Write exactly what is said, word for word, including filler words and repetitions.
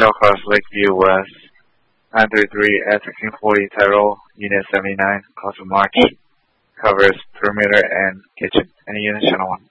Across Lakeview West, nine three three at sixteen forty Tyrol, Unit seventy-nine, Custom March, covers perimeter and kitchen. Any unit, channel one.